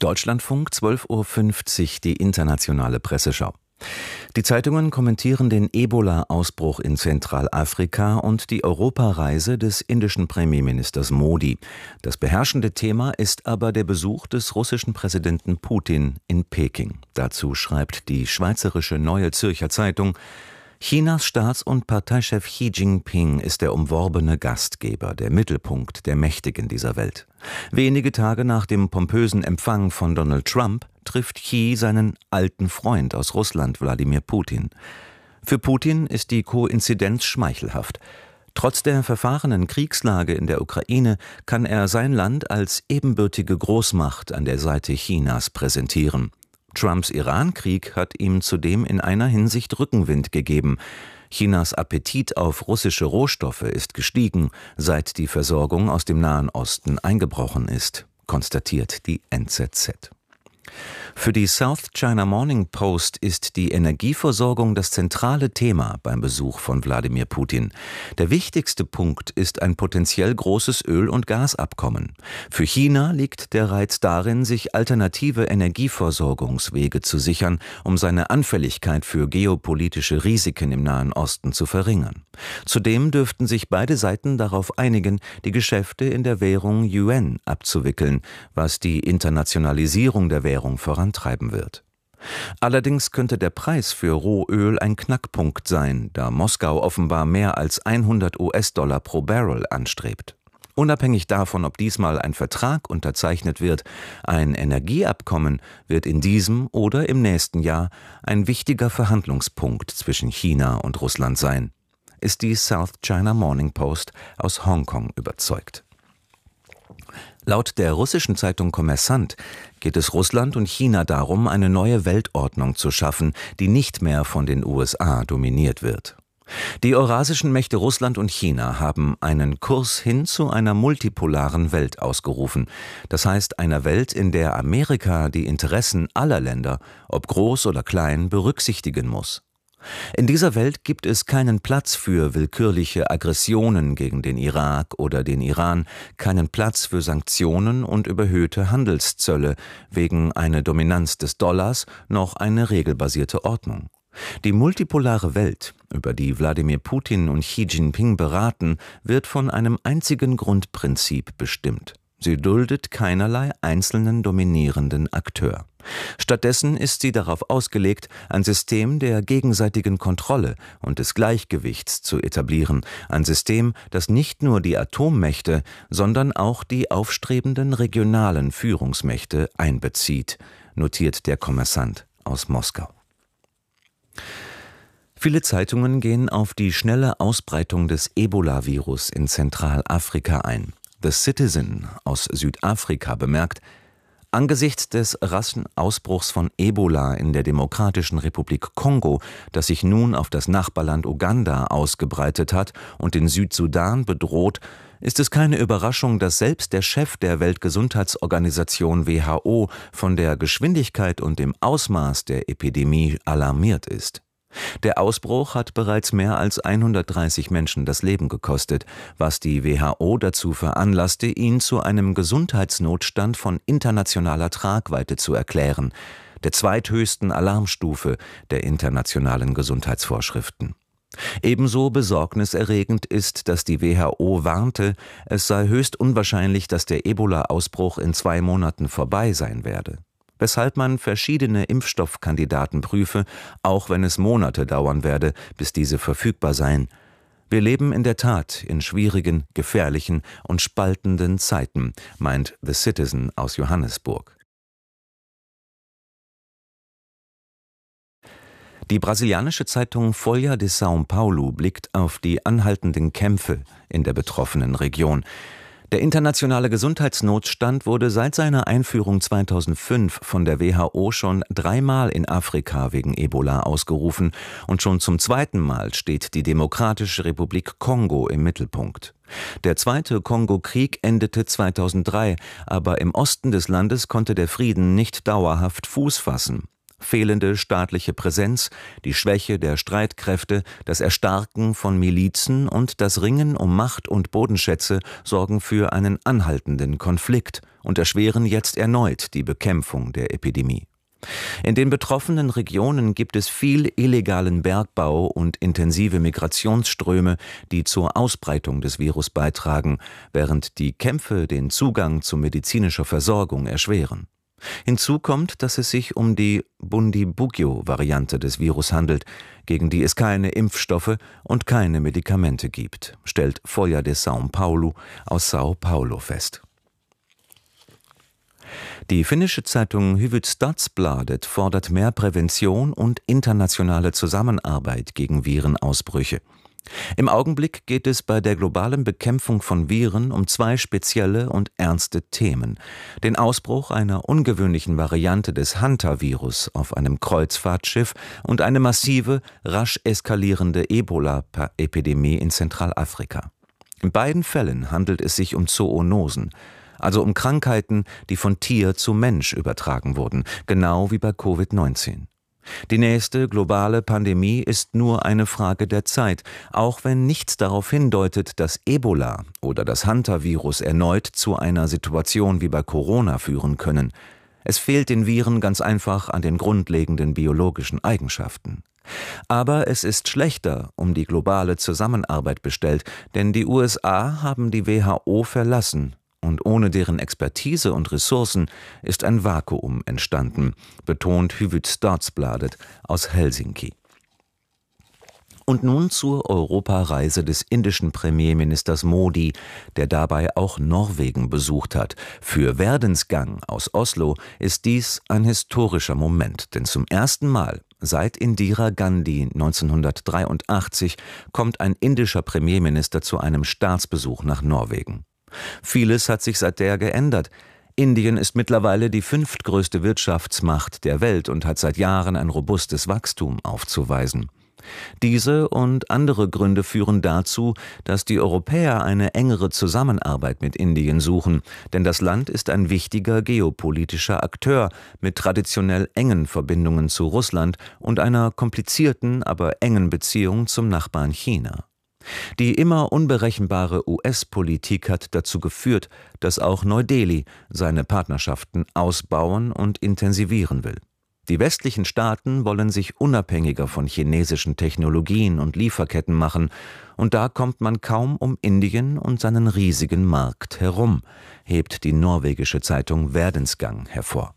Deutschlandfunk 12:50 Uhr, die internationale Presseschau. Die Zeitungen kommentieren den Ebola-Ausbruch in Zentralafrika und die Europareise des indischen Premierministers Modi. Das beherrschende Thema ist aber der Besuch des russischen Präsidenten Putin in Peking. Dazu schreibt die schweizerische Neue Zürcher Zeitung: Chinas Staats- und Parteichef Xi Jinping ist der umworbene Gastgeber, der Mittelpunkt der Mächtigen dieser Welt. Wenige Tage nach dem pompösen Empfang von Donald Trump trifft Xi seinen alten Freund aus Russland, Wladimir Putin. Für Putin ist die Koinzidenz schmeichelhaft. Trotz der verfahrenen Kriegslage in der Ukraine kann er sein Land als ebenbürtige Großmacht an der Seite Chinas präsentieren. Trumps Iran-Krieg hat ihm zudem in einer Hinsicht Rückenwind gegeben. Chinas Appetit auf russische Rohstoffe ist gestiegen, seit die Versorgung aus dem Nahen Osten eingebrochen ist, konstatiert die NZZ. Für die South China Morning Post ist die Energieversorgung das zentrale Thema beim Besuch von Wladimir Putin. Der wichtigste Punkt ist ein potenziell großes Öl- und Gasabkommen. Für China liegt der Reiz darin, sich alternative Energieversorgungswege zu sichern, um seine Anfälligkeit für geopolitische Risiken im Nahen Osten zu verringern. Zudem dürften sich beide Seiten darauf einigen, die Geschäfte in der Währung Yuan abzuwickeln, was die Internationalisierung der Währung vorantreiben wird. Allerdings könnte der Preis für Rohöl ein Knackpunkt sein, da Moskau offenbar mehr als 100 US-Dollar pro Barrel anstrebt. Unabhängig davon, ob diesmal ein Vertrag unterzeichnet wird, ein Energieabkommen wird in diesem oder im nächsten Jahr ein wichtiger Verhandlungspunkt zwischen China und Russland sein, ist die South China Morning Post aus Hongkong überzeugt. Laut der russischen Zeitung Kommersant geht es Russland und China darum, eine neue Weltordnung zu schaffen, die nicht mehr von den USA dominiert wird. Die eurasischen Mächte Russland und China haben einen Kurs hin zu einer multipolaren Welt ausgerufen. Das heißt, einer Welt, in der Amerika die Interessen aller Länder, ob groß oder klein, berücksichtigen muss. In dieser Welt gibt es keinen Platz für willkürliche Aggressionen gegen den Irak oder den Iran, keinen Platz für Sanktionen und überhöhte Handelszölle wegen einer Dominanz des Dollars, noch eine regelbasierte Ordnung. Die multipolare Welt, über die Wladimir Putin und Xi Jinping beraten, wird von einem einzigen Grundprinzip bestimmt. Sie duldet keinerlei einzelnen dominierenden Akteur. Stattdessen ist sie darauf ausgelegt, ein System der gegenseitigen Kontrolle und des Gleichgewichts zu etablieren, ein System, das nicht nur die Atommächte, sondern auch die aufstrebenden regionalen Führungsmächte einbezieht, notiert der Kommersant aus Moskau. Viele Zeitungen gehen auf die schnelle Ausbreitung des Ebola-Virus in Zentralafrika ein. The Citizen aus Südafrika bemerkt: Angesichts des raschen Ausbruchs von Ebola in der Demokratischen Republik Kongo, das sich nun auf das Nachbarland Uganda ausgebreitet hat und den Südsudan bedroht, ist es keine Überraschung, dass selbst der Chef der Weltgesundheitsorganisation WHO von der Geschwindigkeit und dem Ausmaß der Epidemie alarmiert ist. Der Ausbruch hat bereits mehr als 130 Menschen das Leben gekostet, was die WHO dazu veranlasste, ihn zu einem Gesundheitsnotstand von internationaler Tragweite zu erklären, der zweithöchsten Alarmstufe der internationalen Gesundheitsvorschriften. Ebenso besorgniserregend ist, dass die WHO warnte, es sei höchst unwahrscheinlich, dass der Ebola-Ausbruch in 2 Monaten vorbei sein werde. Weshalb man verschiedene Impfstoffkandidaten prüfe, auch wenn es Monate dauern werde, bis diese verfügbar seien. Wir leben in der Tat in schwierigen, gefährlichen und spaltenden Zeiten, meint The Citizen aus Johannesburg. Die brasilianische Zeitung Folha de São Paulo blickt auf die anhaltenden Kämpfe in der betroffenen Region. Der internationale Gesundheitsnotstand wurde seit seiner Einführung 2005 von der WHO schon 3-mal in Afrika wegen Ebola ausgerufen und schon zum 2. Mal steht die Demokratische Republik Kongo im Mittelpunkt. Der zweite Kongo-Krieg endete 2003, aber im Osten des Landes konnte der Frieden nicht dauerhaft Fuß fassen. Fehlende staatliche Präsenz, die Schwäche der Streitkräfte, das Erstarken von Milizen und das Ringen um Macht und Bodenschätze sorgen für einen anhaltenden Konflikt und erschweren jetzt erneut die Bekämpfung der Epidemie. In den betroffenen Regionen gibt es viel illegalen Bergbau und intensive Migrationsströme, die zur Ausbreitung des Virus beitragen, während die Kämpfe den Zugang zu medizinischer Versorgung erschweren. Hinzu kommt, dass es sich um die Bundibugyo-Variante des Virus handelt, gegen die es keine Impfstoffe und keine Medikamente gibt, stellt Folha de São Paulo aus São Paulo fest. Die finnische Zeitung Hufvudstadsbladet fordert mehr Prävention und internationale Zusammenarbeit gegen Virenausbrüche. Im Augenblick geht es bei der globalen Bekämpfung von Viren um zwei spezielle und ernste Themen: den Ausbruch einer ungewöhnlichen Variante des Hantavirus auf einem Kreuzfahrtschiff und eine massive, rasch eskalierende Ebola-Epidemie in Zentralafrika. In beiden Fällen handelt es sich um Zoonosen, also um Krankheiten, die von Tier zu Mensch übertragen wurden, genau wie bei Covid-19. Die nächste globale Pandemie ist nur eine Frage der Zeit, auch wenn nichts darauf hindeutet, dass Ebola oder das Hantavirus erneut zu einer Situation wie bei Corona führen können. Es fehlt den Viren ganz einfach an den grundlegenden biologischen Eigenschaften. Aber es ist schlechter um die globale Zusammenarbeit bestellt, denn die USA haben die WHO verlassen. Und ohne deren Expertise und Ressourcen ist ein Vakuum entstanden, betont Hufvudstadsbladet aus Helsinki. Und nun zur Europareise des indischen Premierministers Modi, der dabei auch Norwegen besucht hat. Für Verdensgang aus Oslo ist dies ein historischer Moment, denn zum ersten Mal seit Indira Gandhi 1983 kommt ein indischer Premierminister zu einem Staatsbesuch nach Norwegen. Vieles hat sich seither geändert. Indien ist mittlerweile die 5. größte Wirtschaftsmacht der Welt und hat seit Jahren ein robustes Wachstum aufzuweisen. Diese und andere Gründe führen dazu, dass die Europäer eine engere Zusammenarbeit mit Indien suchen, denn das Land ist ein wichtiger geopolitischer Akteur mit traditionell engen Verbindungen zu Russland und einer komplizierten, aber engen Beziehung zum Nachbarn China. Die immer unberechenbare US-Politik hat dazu geführt, dass auch Neu-Delhi seine Partnerschaften ausbauen und intensivieren will. Die westlichen Staaten wollen sich unabhängiger von chinesischen Technologien und Lieferketten machen, und da kommt man kaum um Indien und seinen riesigen Markt herum, hebt die norwegische Zeitung Verdensgang hervor.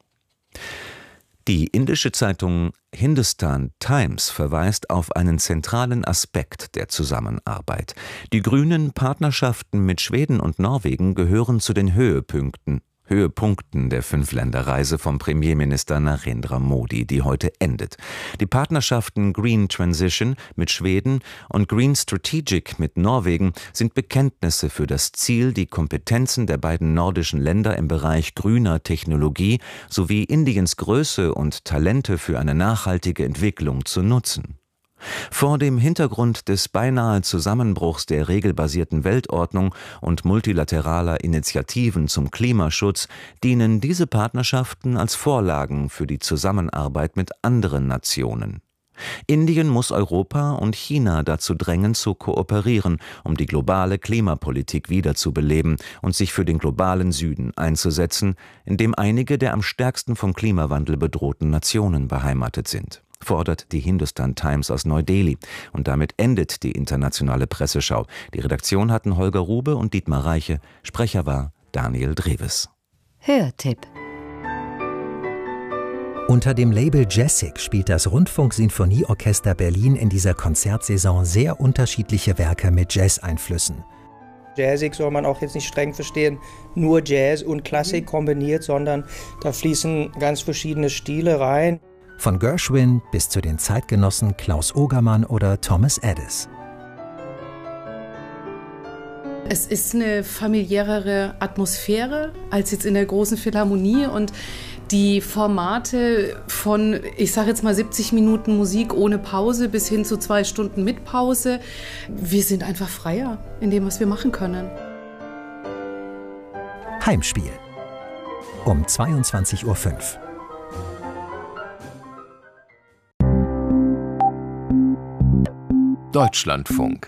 Die indische Zeitung Hindustan Times verweist auf einen zentralen Aspekt der Zusammenarbeit. Die grünen Partnerschaften mit Schweden und Norwegen gehören zu den Höhepunkten der Fünfländerreise vom Premierminister Narendra Modi, die heute endet. Die Partnerschaften Green Transition mit Schweden und Green Strategic mit Norwegen sind Bekenntnisse für das Ziel, die Kompetenzen der beiden nordischen Länder im Bereich grüner Technologie sowie Indiens Größe und Talente für eine nachhaltige Entwicklung zu nutzen. Vor dem Hintergrund des beinahe Zusammenbruchs der regelbasierten Weltordnung und multilateraler Initiativen zum Klimaschutz dienen diese Partnerschaften als Vorlagen für die Zusammenarbeit mit anderen Nationen. Indien muss Europa und China dazu drängen, zu kooperieren, um die globale Klimapolitik wiederzubeleben und sich für den globalen Süden einzusetzen, in dem einige der am stärksten vom Klimawandel bedrohten Nationen beheimatet sind, fordert die Hindustan Times aus Neu-Delhi. Und damit endet die internationale Presseschau. Die Redaktion hatten Holger Rube und Dietmar Reiche. Sprecher war Daniel Dreves. Hörtipp. Unter dem Label Jazzic spielt das Rundfunk-Sinfonieorchester Berlin in dieser Konzertsaison sehr unterschiedliche Werke mit Jazz-Einflüssen. Jazzig soll man auch jetzt nicht streng verstehen, nur Jazz und Klassik kombiniert, sondern da fließen ganz verschiedene Stile rein. Von Gershwin bis zu den Zeitgenossen Klaus Ogermann oder Thomas Edis. Es ist eine familiärere Atmosphäre als jetzt in der großen Philharmonie und die Formate von, ich sage jetzt mal 70 Minuten Musik ohne Pause bis hin zu 2 Stunden mit Pause. Wir sind einfach freier in dem, was wir machen können. Heimspiel um 22:05 Uhr. Deutschlandfunk.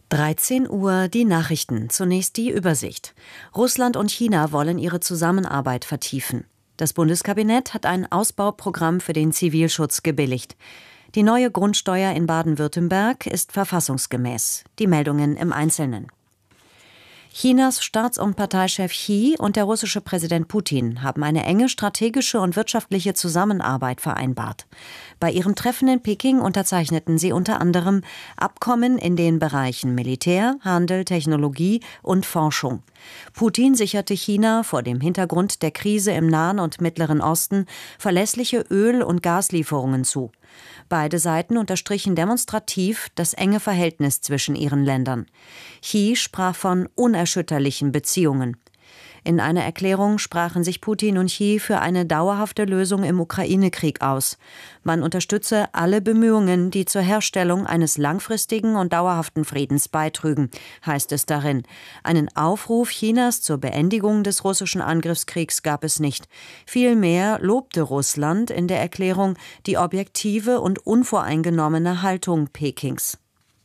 13 Uhr, die Nachrichten. Zunächst die Übersicht. Russland und China wollen ihre Zusammenarbeit vertiefen. Das Bundeskabinett hat ein Ausbauprogramm für den Zivilschutz gebilligt. Die neue Grundsteuer in Baden-Württemberg ist verfassungsgemäß. Die Meldungen im Einzelnen. Chinas Staats- und Parteichef Xi und der russische Präsident Putin haben eine enge strategische und wirtschaftliche Zusammenarbeit vereinbart. Bei ihrem Treffen in Peking unterzeichneten sie unter anderem Abkommen in den Bereichen Militär, Handel, Technologie und Forschung. Putin sicherte China vor dem Hintergrund der Krise im Nahen und Mittleren Osten verlässliche Öl- und Gaslieferungen zu. Beide Seiten unterstrichen demonstrativ das enge Verhältnis zwischen ihren Ländern. Xi sprach von unerschütterlichen Beziehungen. In einer Erklärung sprachen sich Putin und Xi für eine dauerhafte Lösung im Ukraine-Krieg aus. Man unterstütze alle Bemühungen, die zur Herstellung eines langfristigen und dauerhaften Friedens beitrügen, heißt es darin. Einen Aufruf Chinas zur Beendigung des russischen Angriffskriegs gab es nicht. Vielmehr lobte Russland in der Erklärung die objektive und unvoreingenommene Haltung Pekings.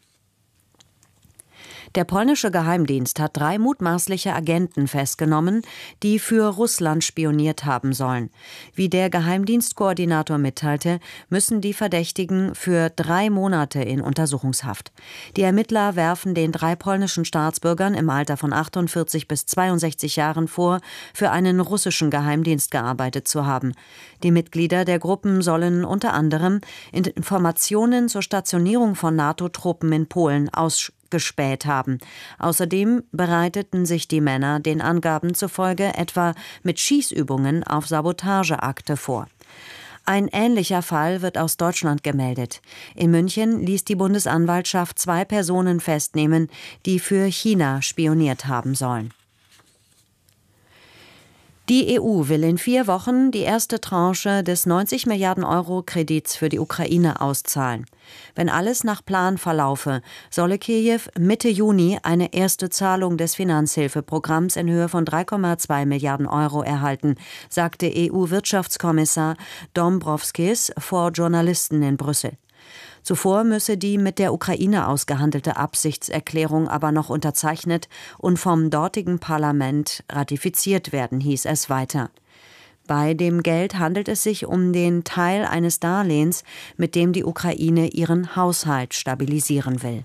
Der polnische Geheimdienst hat 3 mutmaßliche Agenten festgenommen, die für Russland spioniert haben sollen. Wie der Geheimdienstkoordinator mitteilte, müssen die Verdächtigen für 3 Monate in Untersuchungshaft. Die Ermittler werfen den 3 polnischen Staatsbürgern im Alter von 48 bis 62 Jahren vor, für einen russischen Geheimdienst gearbeitet zu haben. Die Mitglieder der Gruppen sollen unter anderem Informationen zur Stationierung von NATO-Truppen in Polen ausgespäht haben. Außerdem bereiteten sich die Männer den Angaben zufolge etwa mit Schießübungen auf Sabotageakte vor. Ein ähnlicher Fall wird aus Deutschland gemeldet. In München ließ die Bundesanwaltschaft 2 Personen festnehmen, die für China spioniert haben sollen. Die EU will in 4 Wochen die erste Tranche des 90 Milliarden Euro Kredits für die Ukraine auszahlen. Wenn alles nach Plan verlaufe, solle Kiew Mitte Juni eine erste Zahlung des Finanzhilfeprogramms in Höhe von 3,2 Milliarden Euro erhalten, sagte EU-Wirtschaftskommissar Dombrovskis vor Journalisten in Brüssel. Zuvor müsse die mit der Ukraine ausgehandelte Absichtserklärung aber noch unterzeichnet und vom dortigen Parlament ratifiziert werden, hieß es weiter. Bei dem Geld handelt es sich um den Teil eines Darlehens, mit dem die Ukraine ihren Haushalt stabilisieren will.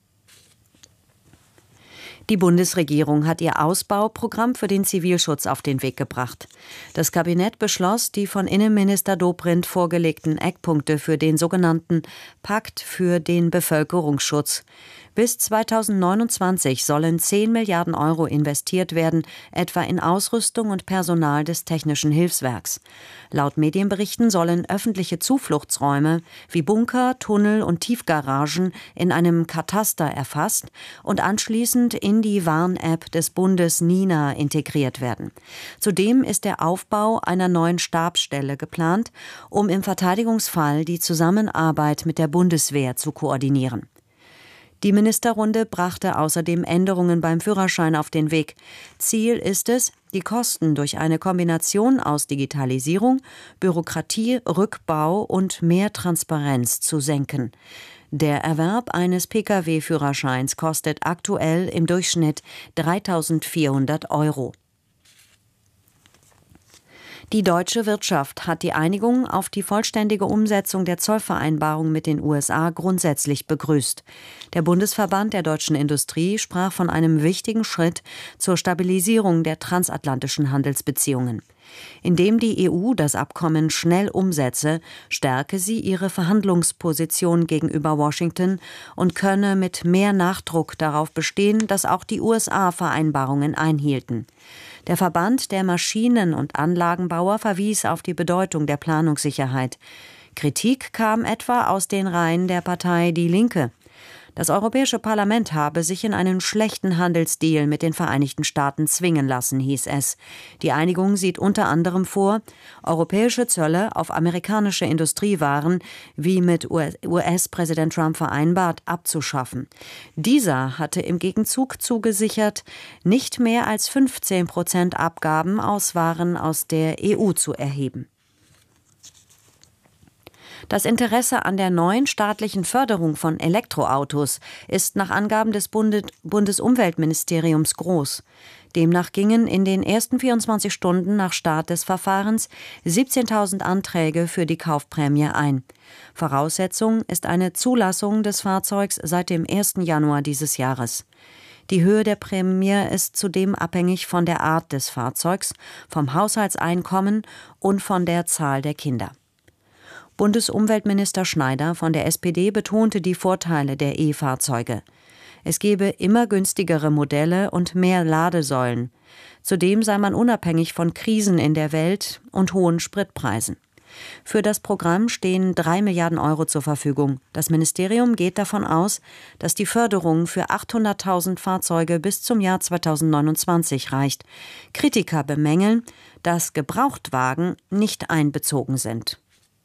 Die Bundesregierung hat ihr Ausbauprogramm für den Zivilschutz auf den Weg gebracht. Das Kabinett beschloss die von Innenminister Dobrindt vorgelegten Eckpunkte für den sogenannten Pakt für den Bevölkerungsschutz. Bis 2029 sollen 10 Milliarden Euro investiert werden, etwa in Ausrüstung und Personal des Technischen Hilfswerks. Laut Medienberichten sollen öffentliche Zufluchtsräume wie Bunker, Tunnel und Tiefgaragen in einem Kataster erfasst und anschließend in die Warn-App des Bundes Nina integriert werden. Zudem ist der Aufbau einer neuen Stabsstelle geplant, um im Verteidigungsfall die Zusammenarbeit mit der Bundeswehr zu koordinieren. Die Ministerrunde brachte außerdem Änderungen beim Führerschein auf den Weg. Ziel ist es, die Kosten durch eine Kombination aus Digitalisierung, Bürokratie, Rückbau und mehr Transparenz zu senken. Der Erwerb eines Pkw-Führerscheins kostet aktuell im Durchschnitt 3.400 Euro. Die deutsche Wirtschaft hat die Einigung auf die vollständige Umsetzung der Zollvereinbarung mit den USA grundsätzlich begrüßt. Der Bundesverband der deutschen Industrie sprach von einem wichtigen Schritt zur Stabilisierung der transatlantischen Handelsbeziehungen. Indem die EU das Abkommen schnell umsetze, stärke sie ihre Verhandlungsposition gegenüber Washington und könne mit mehr Nachdruck darauf bestehen, dass auch die USA Vereinbarungen einhielten. Der Verband der Maschinen- und Anlagenbauer verwies auf die Bedeutung der Planungssicherheit. Kritik kam etwa aus den Reihen der Partei Die Linke. Das Europäische Parlament habe sich in einen schlechten Handelsdeal mit den Vereinigten Staaten zwingen lassen, hieß es. Die Einigung sieht unter anderem vor, europäische Zölle auf amerikanische Industriewaren, wie mit US-Präsident Trump vereinbart, abzuschaffen. Dieser hatte im Gegenzug zugesichert, nicht mehr als 15% Abgaben aus Waren aus der EU zu erheben. Das Interesse an der neuen staatlichen Förderung von Elektroautos ist nach Angaben des Bundesumweltministeriums groß. Demnach gingen in den ersten 24 Stunden nach Start des Verfahrens 17.000 Anträge für die Kaufprämie ein. Voraussetzung ist eine Zulassung des Fahrzeugs seit dem 1. Januar dieses Jahres. Die Höhe der Prämie ist zudem abhängig von der Art des Fahrzeugs, vom Haushaltseinkommen und von der Zahl der Kinder. Bundesumweltminister Schneider von der SPD betonte die Vorteile der E-Fahrzeuge. Es gebe immer günstigere Modelle und mehr Ladesäulen. Zudem sei man unabhängig von Krisen in der Welt und hohen Spritpreisen. Für das Programm stehen 3 Milliarden Euro zur Verfügung. Das Ministerium geht davon aus, dass die Förderung für 800.000 Fahrzeuge bis zum Jahr 2029 reicht. Kritiker bemängeln, dass Gebrauchtwagen nicht einbezogen sind.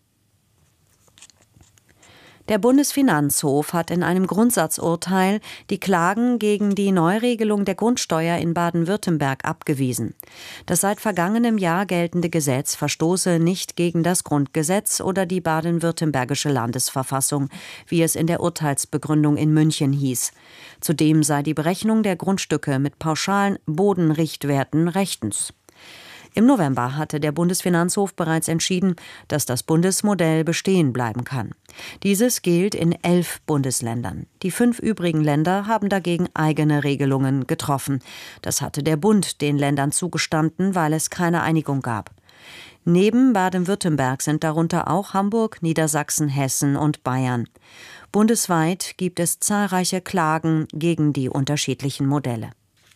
Der Bundesfinanzhof hat in einem Grundsatzurteil die Klagen gegen die Neuregelung der Grundsteuer in Baden-Württemberg abgewiesen. Das seit vergangenem Jahr geltende Gesetz verstoße nicht gegen das Grundgesetz oder die baden-württembergische Landesverfassung, wie es in der Urteilsbegründung in München hieß. Zudem sei die Berechnung der Grundstücke mit pauschalen Bodenrichtwerten rechtens. Im November hatte der Bundesfinanzhof bereits entschieden, dass das Bundesmodell bestehen bleiben kann. Dieses gilt in 11 Bundesländern. Die 5 übrigen Länder haben dagegen eigene Regelungen getroffen. Das hatte der Bund den Ländern zugestanden, weil es keine Einigung gab. Neben Baden-Württemberg sind darunter auch Hamburg, Niedersachsen, Hessen und Bayern. Bundesweit gibt es zahlreiche Klagen gegen die unterschiedlichen Modelle.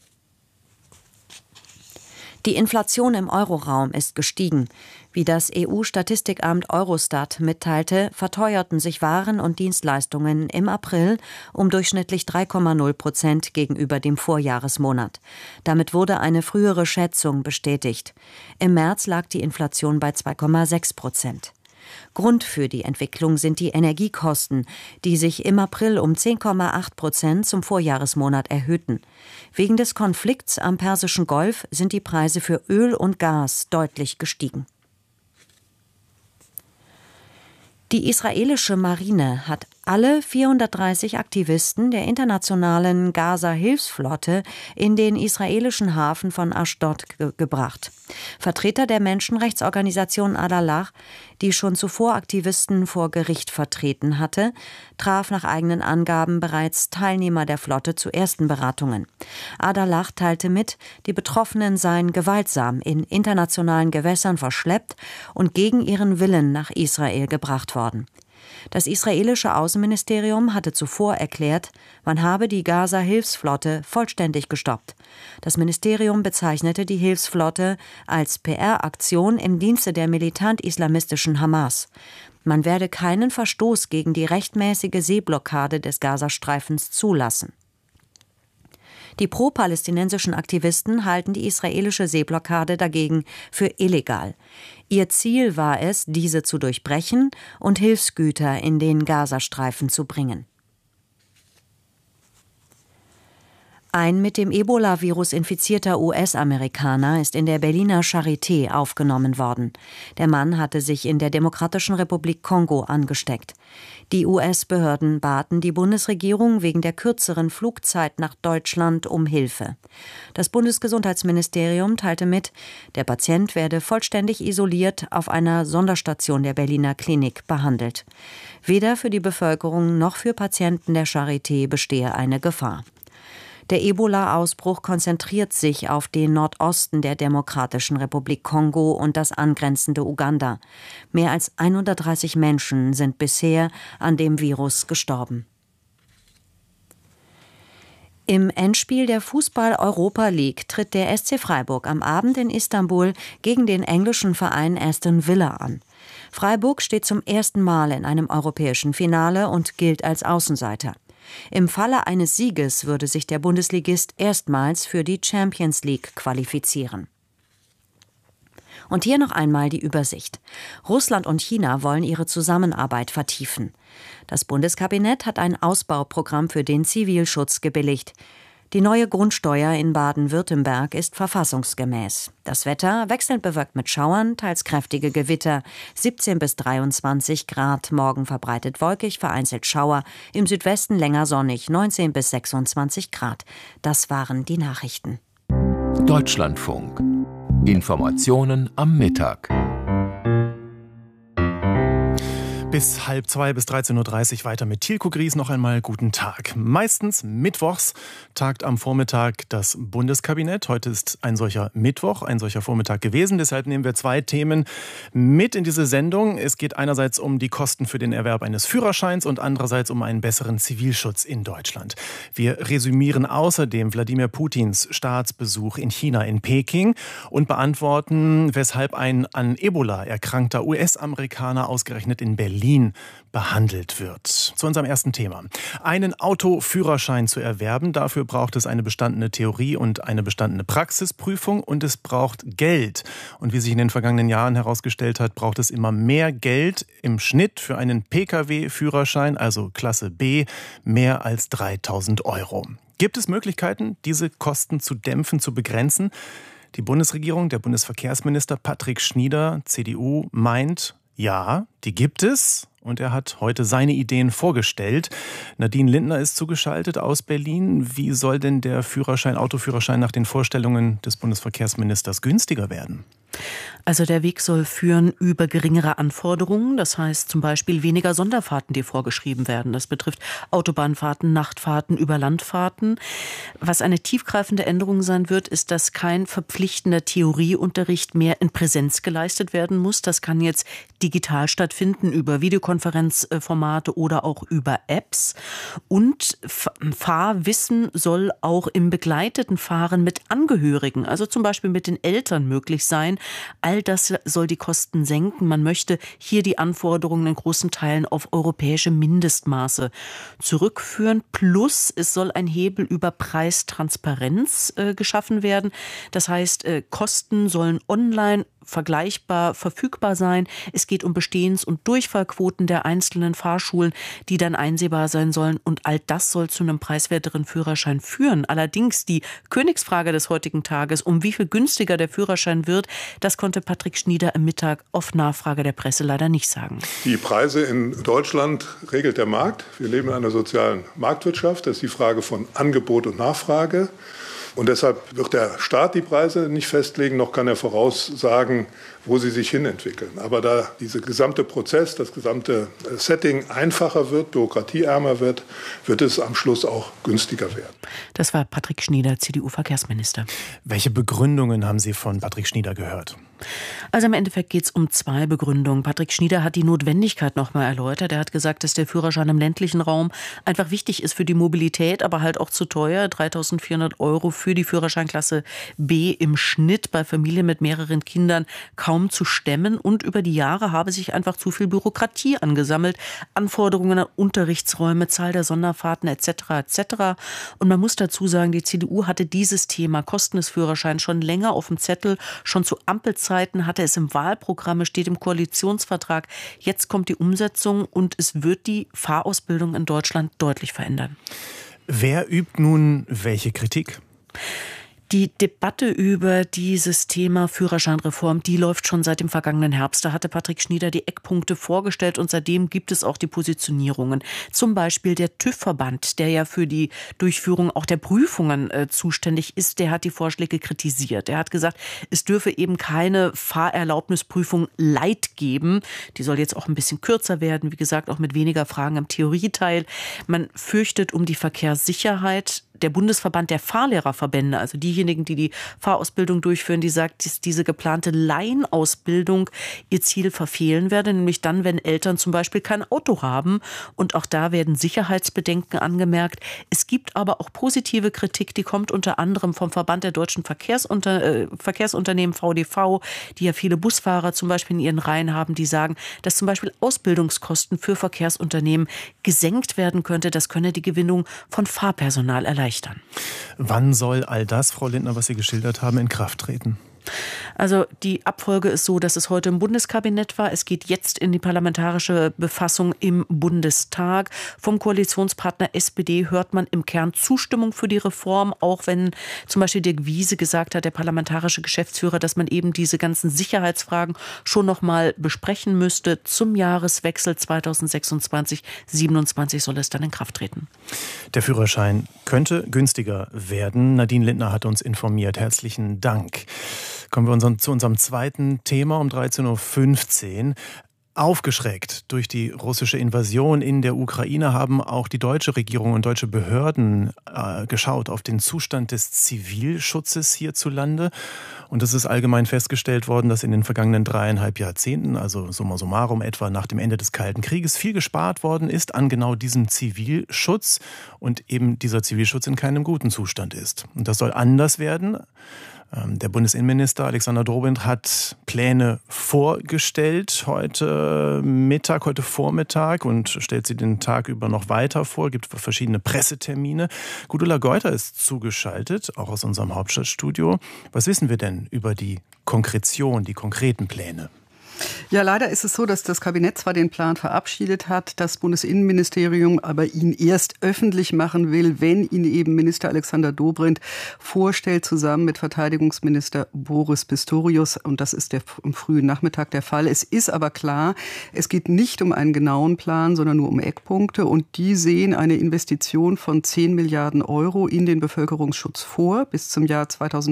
Die Inflation im Euroraum ist gestiegen. Wie das EU-Statistikamt Eurostat mitteilte, verteuerten sich Waren und Dienstleistungen im April um durchschnittlich 3,0% gegenüber dem Vorjahresmonat. Damit wurde eine frühere Schätzung bestätigt. Im März lag die Inflation bei 2,6%. Grund für die Entwicklung sind die Energiekosten, die sich im April um 10,8% zum Vorjahresmonat erhöhten. Wegen des Konflikts am Persischen Golf sind die Preise für Öl und Gas deutlich gestiegen. Die israelische Marine hat alle 430 Aktivisten der internationalen Gaza-Hilfsflotte in den israelischen Hafen von Aschdod gebracht. Vertreter der Menschenrechtsorganisation Adalah, die schon zuvor Aktivisten vor Gericht vertreten hatte, traf nach eigenen Angaben bereits Teilnehmer der Flotte zu ersten Beratungen. Adalah teilte mit, die Betroffenen seien gewaltsam in internationalen Gewässern verschleppt und gegen ihren Willen nach Israel gebracht worden. Das israelische Außenministerium hatte zuvor erklärt, man habe die Gaza-Hilfsflotte vollständig gestoppt. Das Ministerium bezeichnete die Hilfsflotte als PR-Aktion im Dienste der militant-islamistischen Hamas. Man werde keinen Verstoß gegen die rechtmäßige Seeblockade des Gazastreifens zulassen. Die pro-palästinensischen Aktivisten halten die israelische Seeblockade dagegen für illegal. Ihr Ziel war es, diese zu durchbrechen und Hilfsgüter in den Gazastreifen zu bringen. Ein mit dem Ebola-Virus infizierter US-Amerikaner ist in der Berliner Charité aufgenommen worden. Der Mann hatte sich in der Demokratischen Republik Kongo angesteckt. Die US-Behörden baten die Bundesregierung wegen der kürzeren Flugzeit nach Deutschland um Hilfe. Das Bundesgesundheitsministerium teilte mit, der Patient werde vollständig isoliert auf einer Sonderstation der Berliner Klinik behandelt. Weder für die Bevölkerung noch für Patienten der Charité bestehe eine Gefahr. Der Ebola-Ausbruch konzentriert sich auf den Nordosten der Demokratischen Republik Kongo und das angrenzende Uganda. Mehr als 130 Menschen sind bisher an dem Virus gestorben. Im Endspiel der Fußball-Europa League tritt der SC Freiburg am Abend in Istanbul gegen den englischen Verein Aston Villa an. Freiburg steht zum ersten Mal in einem europäischen Finale und gilt als Außenseiter. Im Falle eines Sieges würde sich der Bundesligist erstmals für die Champions League qualifizieren. Und hier noch einmal die Übersicht. Russland und China wollen ihre Zusammenarbeit vertiefen. Das Bundeskabinett hat ein Ausbauprogramm für den Zivilschutz gebilligt. Die neue Grundsteuer in Baden-Württemberg ist verfassungsgemäß. Das Wetter wechselnd bewölkt mit Schauern, teils kräftige Gewitter. 17 bis 23 Grad. Morgen verbreitet wolkig, vereinzelt Schauer. Im Südwesten länger sonnig, 19 bis 26 Grad. Das waren die Nachrichten. Deutschlandfunk. Informationen am Mittag. Bis 1:30 bis 13:30 Uhr weiter mit Thielko Gries. Noch einmal guten Tag. Meistens mittwochs tagt am Vormittag das Bundeskabinett. Heute ist ein solcher Mittwoch, ein solcher Vormittag gewesen. Deshalb nehmen wir 2 Themen mit in diese Sendung. Es geht einerseits um die Kosten für den Erwerb eines Führerscheins und andererseits um einen besseren Zivilschutz in Deutschland. Wir resümieren außerdem Wladimir Putins Staatsbesuch in China, in Peking, und beantworten, weshalb ein an Ebola erkrankter US-Amerikaner ausgerechnet in Berlin behandelt wird. Zu unserem ersten Thema. Einen Autoführerschein zu erwerben, dafür braucht es eine bestandene Theorie und eine bestandene Praxisprüfung, und es braucht Geld. Und wie sich in den vergangenen Jahren herausgestellt hat, braucht es immer mehr Geld im Schnitt für einen Pkw-Führerschein, also Klasse B, mehr als 3.000 Euro. Gibt es Möglichkeiten, diese Kosten zu dämpfen, zu begrenzen? Die Bundesregierung, der Bundesverkehrsminister Patrick Schnieder, CDU, meint, ja, die gibt es, und er hat heute seine Ideen vorgestellt. Nadine Lindner ist zugeschaltet aus Berlin. Wie soll denn der Autoführerschein nach den Vorstellungen des Bundesverkehrsministers günstiger werden? Also der Weg soll führen über geringere Anforderungen, das heißt zum Beispiel weniger Sonderfahrten, die vorgeschrieben werden. Das betrifft Autobahnfahrten, Nachtfahrten, Überlandfahrten. Was eine tiefgreifende Änderung sein wird, ist, dass kein verpflichtender Theorieunterricht mehr in Präsenz geleistet werden muss. Das kann jetzt digital stattfinden über Videokonferenzformate oder auch über Apps. Und Fahrwissen soll auch im begleiteten Fahren mit Angehörigen, also zum Beispiel mit den Eltern, möglich sein. All das soll die Kosten senken. Man möchte hier die Anforderungen in großen Teilen auf europäische Mindestmaße zurückführen. Plus, es soll ein Hebel über Preistransparenz geschaffen werden. Das heißt, Kosten sollen online vergleichbar verfügbar sein. Es geht um Bestehens- und Durchfallquoten der einzelnen Fahrschulen, die dann einsehbar sein sollen. Und all das soll zu einem preiswerteren Führerschein führen. Allerdings die Königsfrage des heutigen Tages, um wie viel günstiger der Führerschein wird, das konnte Patrick Schnieder am Mittag auf Nachfrage der Presse leider nicht sagen. Die Preise in Deutschland regelt der Markt. Wir leben in einer sozialen Marktwirtschaft. Das ist die Frage von Angebot und Nachfrage. Und deshalb wird der Staat die Preise nicht festlegen, noch kann er voraussagen, wo sie sich hinentwickeln. Aber da dieser gesamte Prozess, das gesamte Setting einfacher wird, bürokratieärmer wird, wird es am Schluss auch günstiger werden. Das war Patrick Schnieder, CDU-Verkehrsminister. Welche Begründungen haben Sie von Patrick Schnieder gehört? Also im Endeffekt geht es um 2 Begründungen. Patrick Schnieder hat die Notwendigkeit nochmal erläutert. Er hat gesagt, dass der Führerschein im ländlichen Raum einfach wichtig ist für die Mobilität, aber halt auch zu teuer. 3.400 Euro für die Führerscheinklasse B im Schnitt bei Familien mit mehreren Kindern kaum zu stemmen. Und über die Jahre habe sich einfach zu viel Bürokratie angesammelt. Anforderungen an Unterrichtsräume, Zahl der Sonderfahrten etc. etc. Und man muss dazu sagen, die CDU hatte dieses Thema Kosten des Führerscheins schon länger auf dem Zettel, schon zu Ampelzeiten hatte es im Wahlprogramm, steht im Koalitionsvertrag. Jetzt kommt die Umsetzung und es wird die Fahrausbildung in Deutschland deutlich verändern. Wer übt nun welche Kritik? Die Debatte über dieses Thema Führerscheinreform, die läuft schon seit dem vergangenen Herbst. Da hatte Patrick Schnieder die Eckpunkte vorgestellt und seitdem gibt es auch die Positionierungen. Zum Beispiel der TÜV-Verband, der ja für die Durchführung auch der Prüfungen zuständig ist, der hat die Vorschläge kritisiert. Er hat gesagt, es dürfe eben keine Fahrerlaubnisprüfung light geben. Die soll jetzt auch ein bisschen kürzer werden, wie gesagt, auch mit weniger Fragen im Theorieteil. Man fürchtet um die Verkehrssicherheit. Der Bundesverband der Fahrlehrerverbände, also diejenigen, die die Fahrausbildung durchführen, die sagt, dass diese geplante Laienausbildung ihr Ziel verfehlen werde, nämlich dann, wenn Eltern zum Beispiel kein Auto haben. Und auch da werden Sicherheitsbedenken angemerkt. Es gibt aber auch positive Kritik, die kommt unter anderem vom Verband der deutschen Verkehrsunternehmen VDV, die ja viele Busfahrer zum Beispiel in ihren Reihen haben, die sagen, dass zum Beispiel Ausbildungskosten für Verkehrsunternehmen gesenkt werden könnte. Das könne die Gewinnung von Fahrpersonal erleichtern. Wann soll all das, Frau Lindner, was Sie geschildert haben, in Kraft treten? Also die Abfolge ist so, dass es heute im Bundeskabinett war. Es geht jetzt in die parlamentarische Befassung im Bundestag. Vom Koalitionspartner SPD hört man im Kern Zustimmung für die Reform, auch wenn zum Beispiel Dirk Wiese gesagt hat, der parlamentarische Geschäftsführer, dass man eben diese ganzen Sicherheitsfragen schon noch mal besprechen müsste. Zum Jahreswechsel 2026/27 soll es dann in Kraft treten. Der Führerschein könnte günstiger werden. Nadine Lindner hat uns informiert. Herzlichen Dank. Kommen wir zu unserem zweiten Thema um 13.15 Uhr. Aufgeschreckt durch die russische Invasion in der Ukraine haben auch die deutsche Regierung und deutsche Behörden geschaut auf den Zustand des Zivilschutzes hierzulande. Und es ist allgemein festgestellt worden, dass in den vergangenen 3,5 Jahrzehnten, also summa summarum etwa nach dem Ende des Kalten Krieges, viel gespart worden ist an genau diesem Zivilschutz und eben dieser Zivilschutz in keinem guten Zustand ist. Und das soll anders werden. Der Bundesinnenminister Alexander Dobrindt hat Pläne vorgestellt heute Vormittag und stellt sie den Tag über noch weiter vor, gibt verschiedene Pressetermine. Gudula Geuter ist zugeschaltet, auch aus unserem Hauptstadtstudio. Was wissen wir denn über die Konkretion, die konkreten Pläne? Ja, leider ist es so, dass das Kabinett zwar den Plan verabschiedet hat, das Bundesinnenministerium aber ihn erst öffentlich machen will, wenn ihn eben Minister Alexander Dobrindt vorstellt, zusammen mit Verteidigungsminister Boris Pistorius. Und das ist am frühen Nachmittag der Fall. Es ist aber klar, es geht nicht um einen genauen Plan, sondern nur um Eckpunkte. Und die sehen eine Investition von 10 Milliarden Euro in den Bevölkerungsschutz vor bis zum Jahr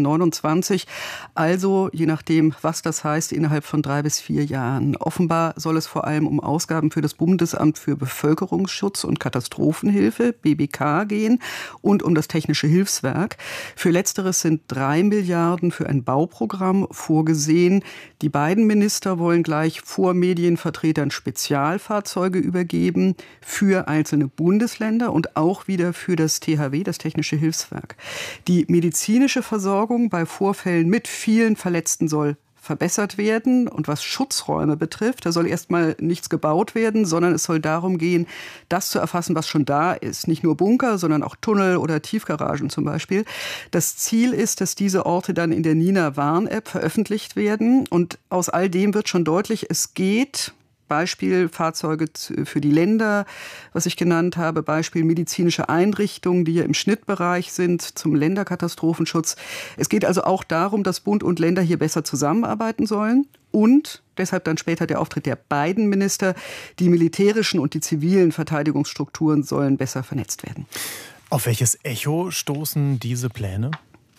2029. Also, je nachdem, was das heißt, innerhalb von 3 bis 4 Jahren. Offenbar soll es vor allem um Ausgaben für das Bundesamt für Bevölkerungsschutz und Katastrophenhilfe, BBK, gehen und um das Technische Hilfswerk. Für Letzteres sind 3 Milliarden für ein Bauprogramm vorgesehen. Die beiden Minister wollen gleich vor Medienvertretern Spezialfahrzeuge übergeben für einzelne Bundesländer und auch wieder für das THW, das Technische Hilfswerk. Die medizinische Versorgung bei Vorfällen mit vielen Verletzten soll verbessert werden. Und was Schutzräume betrifft, da soll erstmal nichts gebaut werden, sondern es soll darum gehen, das zu erfassen, was schon da ist. Nicht nur Bunker, sondern auch Tunnel oder Tiefgaragen zum Beispiel. Das Ziel ist, dass diese Orte dann in der Nina Warn-App veröffentlicht werden. Und aus all dem wird schon deutlich, es geht. Beispiel Fahrzeuge für die Länder, was ich genannt habe, Beispiel medizinische Einrichtungen, die ja im Schnittbereich sind zum Länderkatastrophenschutz. Es geht also auch darum, dass Bund und Länder hier besser zusammenarbeiten sollen und deshalb dann später der Auftritt der beiden Minister, die militärischen und die zivilen Verteidigungsstrukturen sollen besser vernetzt werden. Auf welches Echo stoßen diese Pläne?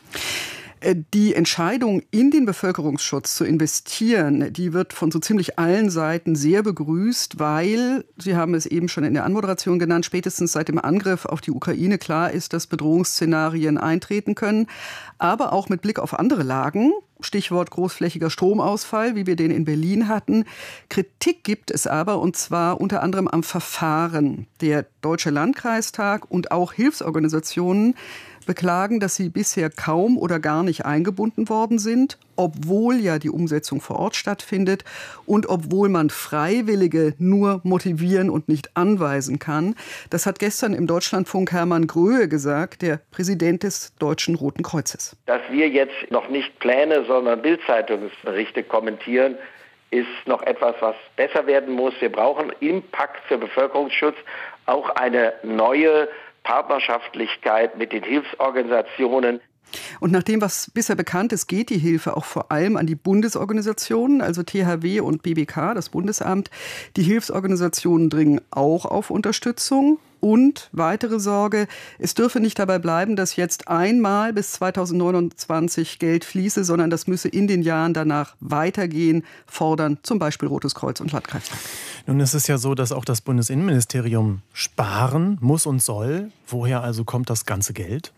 Die Entscheidung, in den Bevölkerungsschutz zu investieren, die wird von so ziemlich allen Seiten sehr begrüßt, weil, Sie haben es eben schon in der Anmoderation genannt, spätestens seit dem Angriff auf die Ukraine klar ist, dass Bedrohungsszenarien eintreten können, aber auch mit Blick auf andere Lagen. Stichwort großflächiger Stromausfall, wie wir den in Berlin hatten. Kritik gibt es aber, und zwar unter anderem am Verfahren. Der Deutsche Landkreistag und auch Hilfsorganisationen beklagen, dass sie bisher kaum oder gar nicht eingebunden worden sind, obwohl ja die Umsetzung vor Ort stattfindet und obwohl man Freiwillige nur motivieren und nicht anweisen kann. Das hat gestern im Deutschlandfunk Hermann Gröhe gesagt, der Präsident des Deutschen Roten Kreuzes. Dass wir jetzt noch nicht Pläne, sondern Bild-Zeitungsberichte kommentieren, ist noch etwas, was besser werden muss. Wir brauchen im Pakt für Bevölkerungsschutz auch eine neue Partnerschaftlichkeit mit den Hilfsorganisationen. Und nach dem, was bisher bekannt ist, geht die Hilfe auch vor allem an die Bundesorganisationen, also THW und BBK, das Bundesamt. Die Hilfsorganisationen dringen auch auf Unterstützung. Und weitere Sorge, es dürfe nicht dabei bleiben, dass jetzt einmal bis 2029 Geld fließe, sondern das müsse in den Jahren danach weitergehen, fordern zum Beispiel Rotes Kreuz und Landkreistag. Nun ist es ja so, dass auch das Bundesinnenministerium sparen muss und soll. Woher also kommt das ganze Geld?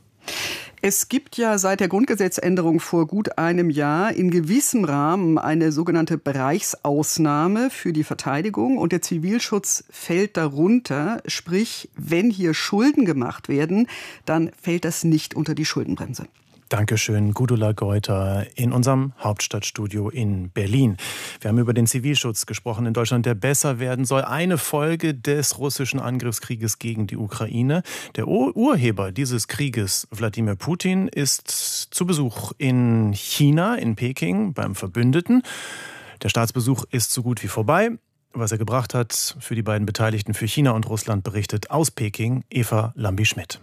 Es gibt ja seit der Grundgesetzänderung vor gut einem Jahr in gewissem Rahmen eine sogenannte Bereichsausnahme für die Verteidigung und der Zivilschutz fällt darunter. Sprich, wenn hier Schulden gemacht werden, dann fällt das nicht unter die Schuldenbremse. Dankeschön, Gudula Geuter in unserem Hauptstadtstudio in Berlin. Wir haben über den Zivilschutz gesprochen in Deutschland, der besser werden soll. Eine Folge des russischen Angriffskrieges gegen die Ukraine. Der Urheber dieses Krieges, Wladimir Putin, ist zu Besuch in China, in Peking, beim Verbündeten. Der Staatsbesuch ist so gut wie vorbei. Was er gebracht hat für die beiden Beteiligten, für China und Russland, berichtet aus Peking Eva Lambi-Schmidt.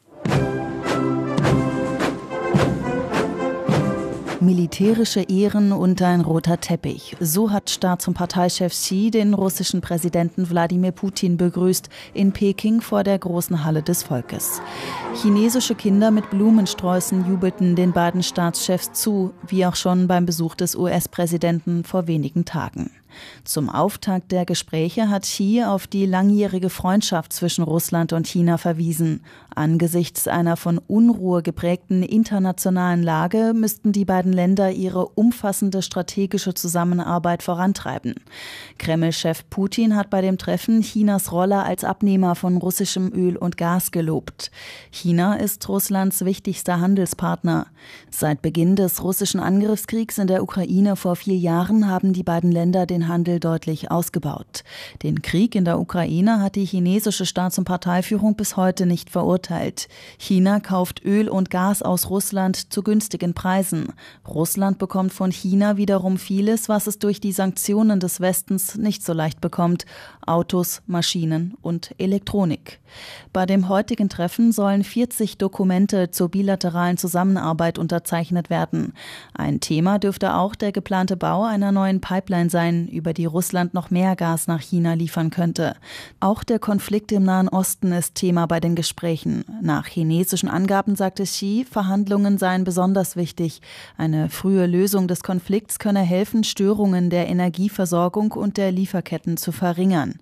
Militärische Ehren und ein roter Teppich. So hat Staats- und Parteichef Xi den russischen Präsidenten Wladimir Putin begrüßt in Peking vor der großen Halle des Volkes. Chinesische Kinder mit Blumensträußen jubelten den beiden Staatschefs zu, wie auch schon beim Besuch des US-Präsidenten vor wenigen Tagen. Zum Auftakt der Gespräche hat Xi auf die langjährige Freundschaft zwischen Russland und China verwiesen. Angesichts einer von Unruhe geprägten internationalen Lage müssten die beiden Länder ihre umfassende strategische Zusammenarbeit vorantreiben. Kreml-Chef Putin hat bei dem Treffen Chinas Rolle als Abnehmer von russischem Öl und Gas gelobt. China ist Russlands wichtigster Handelspartner. Seit Beginn des russischen Angriffskriegs in der Ukraine vor 4 Jahren haben die beiden Länder den Handel deutlich ausgebaut. Den Krieg in der Ukraine hat die chinesische Staats- und Parteiführung bis heute nicht verurteilt. China kauft Öl und Gas aus Russland zu günstigen Preisen. Russland bekommt von China wiederum vieles, was es durch die Sanktionen des Westens nicht so leicht bekommt: Autos, Maschinen und Elektronik. Bei dem heutigen Treffen sollen 40 Dokumente zur bilateralen Zusammenarbeit unterzeichnet werden. Ein Thema dürfte auch der geplante Bau einer neuen Pipeline sein, über die Russland noch mehr Gas nach China liefern könnte. Auch der Konflikt im Nahen Osten ist Thema bei den Gesprächen. Nach chinesischen Angaben sagte Xi, Verhandlungen seien besonders wichtig. Eine frühe Lösung des Konflikts könne helfen, Störungen der Energieversorgung und der Lieferketten zu verringern.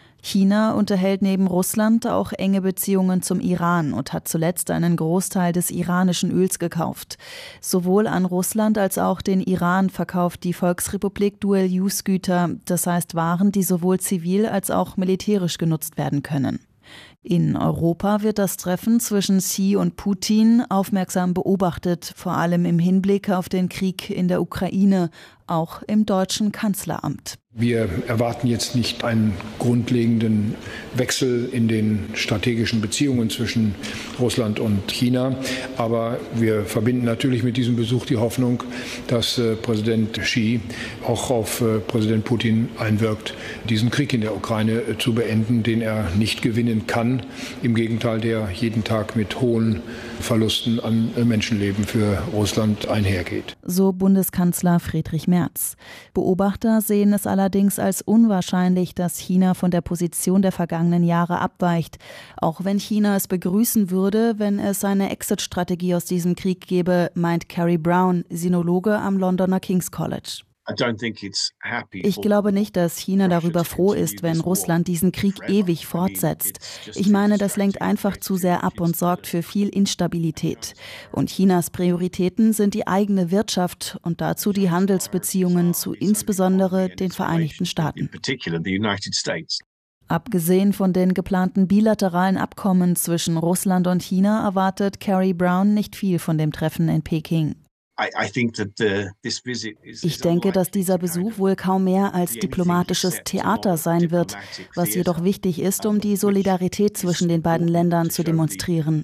China unterhält neben Russland auch enge Beziehungen zum Iran und hat zuletzt einen Großteil des iranischen Öls gekauft. Sowohl an Russland als auch den Iran verkauft die Volksrepublik Dual-Use-Güter, das heißt Waren, die sowohl zivil als auch militärisch genutzt werden können. In Europa wird das Treffen zwischen Xi und Putin aufmerksam beobachtet, vor allem im Hinblick auf den Krieg in der Ukraine, auch im deutschen Kanzleramt. Wir erwarten jetzt nicht einen grundlegenden Wechsel in den strategischen Beziehungen zwischen Russland und China. Aber wir verbinden natürlich mit diesem Besuch die Hoffnung, dass Präsident Xi auch auf Präsident Putin einwirkt, diesen Krieg in der Ukraine zu beenden, den er nicht gewinnen kann. Im Gegenteil, der jeden Tag mit hohen Verlusten an Menschenleben für Russland einhergeht. So Bundeskanzler Friedrich Merz. Beobachter sehen es allerdings als unwahrscheinlich, dass China von der Position der vergangenen Jahre abweicht. Auch wenn China es begrüßen würde, wenn es eine Exit-Strategie aus diesem Krieg gäbe, meint Carrie Brown, Sinologe am Londoner King's College. Ich glaube nicht, dass China darüber froh ist, wenn Russland diesen Krieg ewig fortsetzt. Ich meine, das lenkt einfach zu sehr ab und sorgt für viel Instabilität. Und Chinas Prioritäten sind die eigene Wirtschaft und dazu die Handelsbeziehungen zu insbesondere den Vereinigten Staaten. Abgesehen von den geplanten bilateralen Abkommen zwischen Russland und China erwartet Carrie Brown nicht viel von dem Treffen in Peking. Ich denke, dass dieser Besuch wohl kaum mehr als diplomatisches Theater sein wird, was jedoch wichtig ist, um die Solidarität zwischen den beiden Ländern zu demonstrieren.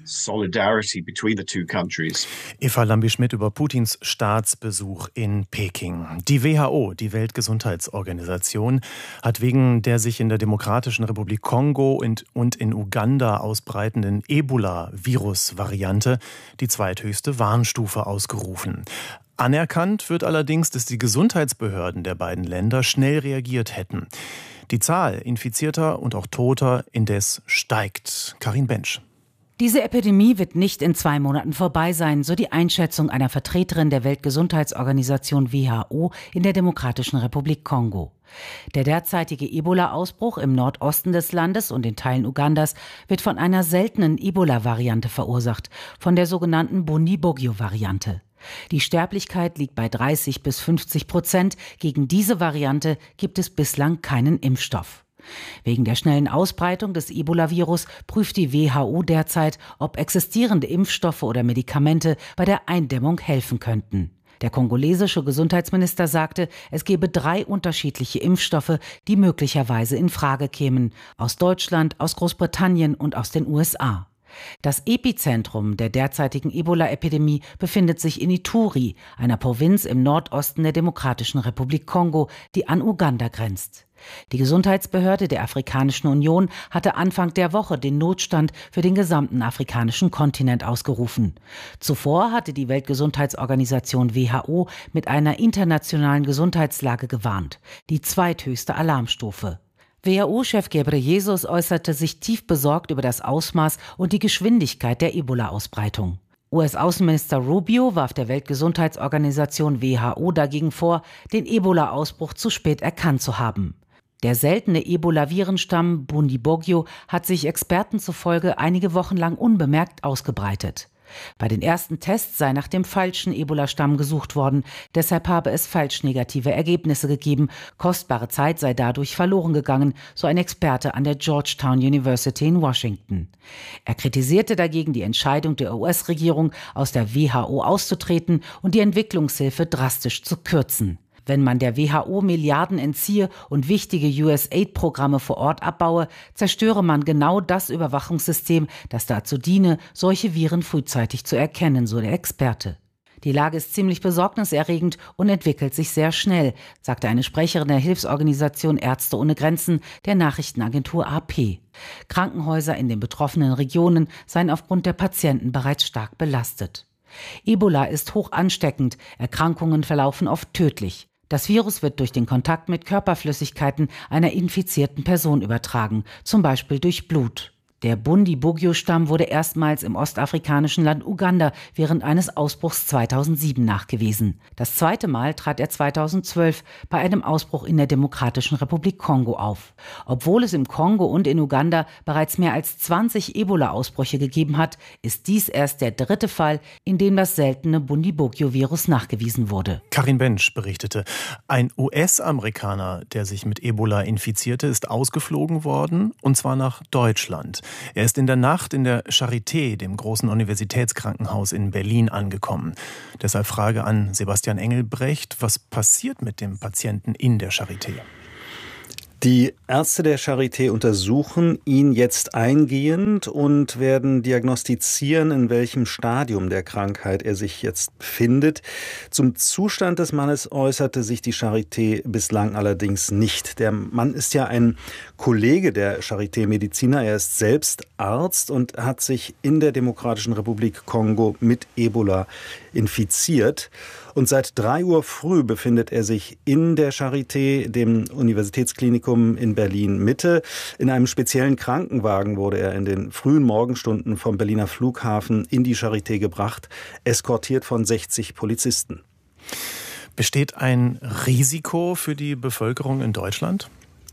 Eva Lambi-Schmidt über Putins Staatsbesuch in Peking. Die WHO, die Weltgesundheitsorganisation, hat wegen der sich in der Demokratischen Republik Kongo und in Uganda ausbreitenden Ebola-Virus-Variante die zweithöchste Warnstufe ausgerufen. Anerkannt wird allerdings, dass die Gesundheitsbehörden der beiden Länder schnell reagiert hätten. Die Zahl Infizierter und auch Toter indes steigt. Karin Bensch. Diese Epidemie wird nicht in 2 Monaten vorbei sein, so die Einschätzung einer Vertreterin der Weltgesundheitsorganisation WHO in der Demokratischen Republik Kongo. Der derzeitige Ebola-Ausbruch im Nordosten des Landes und in Teilen Ugandas wird von einer seltenen Ebola-Variante verursacht, von der sogenannten Bundibugyo-Variante. Die Sterblichkeit liegt bei 30-50%. Gegen diese Variante gibt es bislang keinen Impfstoff. Wegen der schnellen Ausbreitung des Ebola-Virus prüft die WHO derzeit, ob existierende Impfstoffe oder Medikamente bei der Eindämmung helfen könnten. Der kongolesische Gesundheitsminister sagte, es gebe 3 unterschiedliche Impfstoffe, die möglicherweise in Frage kämen: aus Deutschland, aus Großbritannien und aus den USA. Das Epizentrum der derzeitigen Ebola-Epidemie befindet sich in Ituri, einer Provinz im Nordosten der Demokratischen Republik Kongo, die an Uganda grenzt. Die Gesundheitsbehörde der Afrikanischen Union hatte Anfang der Woche den Notstand für den gesamten afrikanischen Kontinent ausgerufen. Zuvor hatte die Weltgesundheitsorganisation WHO mit einer internationalen Gesundheitslage gewarnt, die zweithöchste Alarmstufe. WHO-Chef Ghebreyesus äußerte sich tief besorgt über das Ausmaß und die Geschwindigkeit der Ebola-Ausbreitung. US-Außenminister Rubio warf der Weltgesundheitsorganisation WHO dagegen vor, den Ebola-Ausbruch zu spät erkannt zu haben. Der seltene Ebola-Virenstamm Bundibugyo hat sich Experten zufolge einige Wochen lang unbemerkt ausgebreitet. Bei den ersten Tests sei nach dem falschen Ebola-Stamm gesucht worden, deshalb habe es falsch negative Ergebnisse gegeben. Kostbare Zeit sei dadurch verloren gegangen, so ein Experte an der Georgetown University in Washington. Er kritisierte dagegen die Entscheidung der US-Regierung, aus der WHO auszutreten und die Entwicklungshilfe drastisch zu kürzen. Wenn man der WHO Milliarden entziehe und wichtige USAID-Programme vor Ort abbaue, zerstöre man genau das Überwachungssystem, das dazu diene, solche Viren frühzeitig zu erkennen, so der Experte. Die Lage ist ziemlich besorgniserregend und entwickelt sich sehr schnell, sagte eine Sprecherin der Hilfsorganisation Ärzte ohne Grenzen der Nachrichtenagentur AP. Krankenhäuser in den betroffenen Regionen seien aufgrund der Patienten bereits stark belastet. Ebola ist hoch ansteckend, Erkrankungen verlaufen oft tödlich. Das Virus wird durch den Kontakt mit Körperflüssigkeiten einer infizierten Person übertragen, zum Beispiel durch Blut. Der Bundibugyo-Stamm wurde erstmals im ostafrikanischen Land Uganda während eines Ausbruchs 2007 nachgewiesen. Das zweite Mal trat er 2012 bei einem Ausbruch in der Demokratischen Republik Kongo auf. Obwohl es im Kongo und in Uganda bereits mehr als 20 Ebola-Ausbrüche gegeben hat, ist dies erst der 3. Fall, in dem das seltene Bundibugyo-Virus nachgewiesen wurde. Karin Bensch berichtete, ein US-Amerikaner, der sich mit Ebola infizierte, ist ausgeflogen worden, und zwar nach Deutschland. Er ist in der Nacht in der Charité, dem großen Universitätskrankenhaus in Berlin, angekommen. Deshalb Frage an Sebastian Engelbrecht: Was passiert mit dem Patienten in der Charité? Die Ärzte der Charité untersuchen ihn jetzt eingehend und werden diagnostizieren, in welchem Stadium der Krankheit er sich jetzt befindet. Zum Zustand des Mannes äußerte sich die Charité bislang allerdings nicht. Der Mann ist ja ein Kollege der Charité-Mediziner. Er ist selbst Arzt und hat sich in der Demokratischen Republik Kongo mit Ebola infiziert. Und seit 3 Uhr früh befindet er sich in der Charité, dem Universitätsklinikum in Berlin-Mitte. In einem speziellen Krankenwagen wurde er in den frühen Morgenstunden vom Berliner Flughafen in die Charité gebracht, eskortiert von 60 Polizisten. Besteht ein Risiko für die Bevölkerung in Deutschland?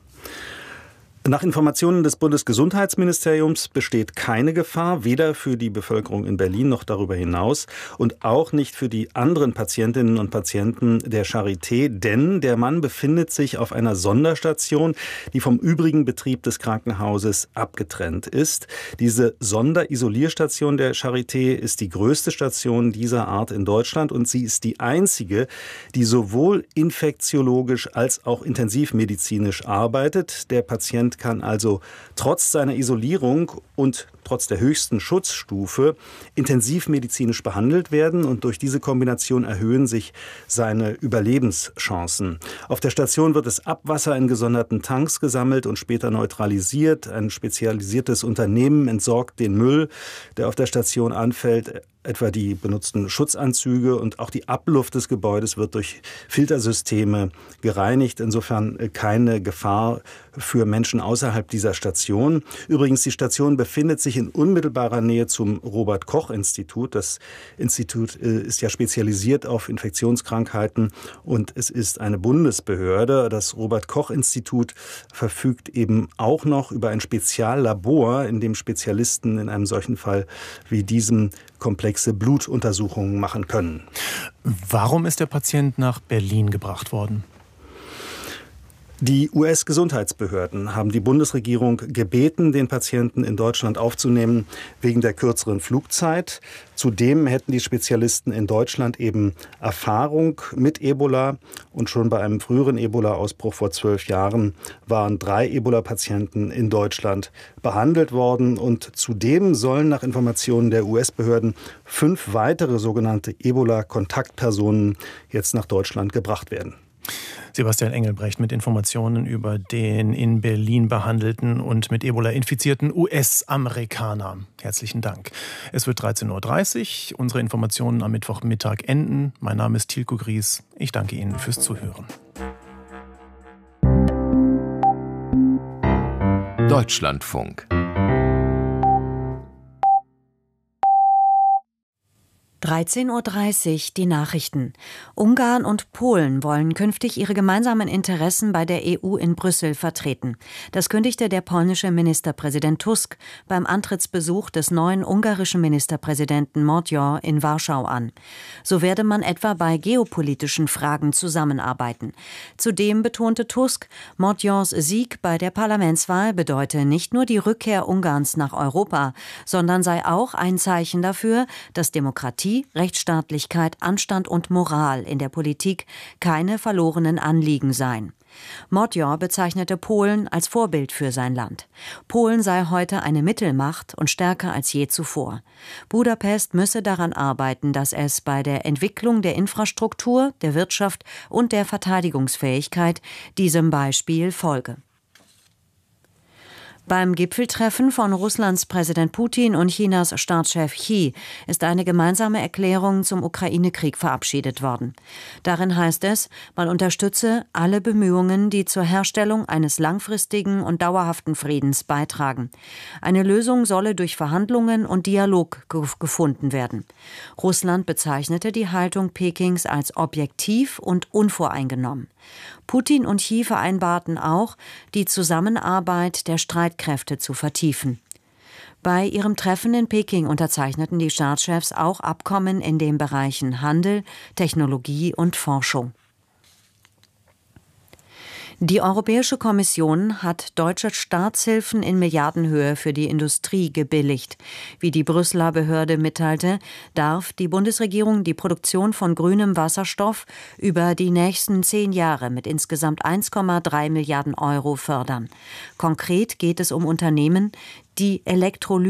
Nach Informationen des Bundesgesundheitsministeriums besteht keine Gefahr, weder für die Bevölkerung in Berlin noch darüber hinaus und auch nicht für die anderen Patientinnen und Patienten der Charité, denn der Mann befindet sich auf einer Sonderstation, die vom übrigen Betrieb des Krankenhauses abgetrennt ist. Diese Sonderisolierstation der Charité ist die größte Station dieser Art in Deutschland und sie ist die einzige, die sowohl infektiologisch als auch intensivmedizinisch arbeitet. Der Patient kann also trotz seiner Isolierung und trotz der höchsten Schutzstufe intensivmedizinisch behandelt werden und durch diese Kombination erhöhen sich seine Überlebenschancen. Auf der Station wird das Abwasser in gesonderten Tanks gesammelt und später neutralisiert. Ein spezialisiertes Unternehmen entsorgt den Müll, der auf der Station anfällt, etwa die benutzten Schutzanzüge, und auch die Abluft des Gebäudes wird durch Filtersysteme gereinigt. Insofern keine Gefahr für Menschen außerhalb dieser Station. Übrigens, die Station befindet sich in unmittelbarer Nähe zum Robert-Koch-Institut. Das Institut ist ja spezialisiert auf Infektionskrankheiten und es ist eine Bundesbehörde. Das Robert-Koch-Institut verfügt eben auch noch über ein Speziallabor, in dem Spezialisten in einem solchen Fall wie diesem komplexe Blutuntersuchungen machen können. Warum ist der Patient nach Berlin gebracht worden? Die US-Gesundheitsbehörden haben die Bundesregierung gebeten, den Patienten in Deutschland aufzunehmen, wegen der kürzeren Flugzeit. Zudem hätten die Spezialisten in Deutschland eben Erfahrung mit Ebola. Und schon bei einem früheren Ebola-Ausbruch vor 12 Jahren waren 3 Ebola-Patienten in Deutschland behandelt worden. Und zudem sollen nach Informationen der US-Behörden 5 weitere sogenannte Ebola-Kontaktpersonen jetzt nach Deutschland gebracht werden. Sebastian Engelbrecht mit Informationen über den in Berlin behandelten und mit Ebola infizierten US-Amerikaner. Herzlichen Dank. Es wird 13.30 Uhr. Unsere Informationen am Mittwochmittag enden. Mein Name ist Tilko Gries. Ich danke Ihnen fürs Zuhören. Deutschlandfunk. 13.30 Uhr die Nachrichten. Ungarn und Polen wollen künftig ihre gemeinsamen Interessen bei der EU in Brüssel vertreten. Das kündigte der polnische Ministerpräsident Tusk beim Antrittsbesuch des neuen ungarischen Ministerpräsidenten Magyar in Warschau an. So werde man etwa bei geopolitischen Fragen zusammenarbeiten. Zudem betonte Tusk, Magyars Sieg bei der Parlamentswahl bedeute nicht nur die Rückkehr Ungarns nach Europa, sondern sei auch ein Zeichen dafür, dass Demokratie, Rechtsstaatlichkeit, Anstand und Moral in der Politik keine verlorenen Anliegen seien. Magyar bezeichnete Polen als Vorbild für sein Land. Polen sei heute eine Mittelmacht und stärker als je zuvor. Budapest müsse daran arbeiten, dass es bei der Entwicklung der Infrastruktur, der Wirtschaft und der Verteidigungsfähigkeit diesem Beispiel folge. Beim Gipfeltreffen von Russlands Präsident Putin und Chinas Staatschef Xi ist eine gemeinsame Erklärung zum Ukraine-Krieg verabschiedet worden. Darin heißt es, man unterstütze alle Bemühungen, die zur Herstellung eines langfristigen und dauerhaften Friedens beitragen. Eine Lösung solle durch Verhandlungen und Dialog gefunden werden. Russland bezeichnete die Haltung Pekings als objektiv und unvoreingenommen. Putin und Xi vereinbarten auch, die Zusammenarbeit der Streitkräfte zu vertiefen. Bei ihrem Treffen in Peking unterzeichneten die Staatschefs auch Abkommen in den Bereichen Handel, Technologie und Forschung. Die Europäische Kommission hat deutsche Staatshilfen in Milliardenhöhe für die Industrie gebilligt. Wie die Brüsseler Behörde mitteilte, darf die Bundesregierung die Produktion von grünem Wasserstoff über die nächsten 10 Jahre mit insgesamt 1,3 Milliarden Euro fördern. Konkret geht es um Unternehmen, die Elektrolyse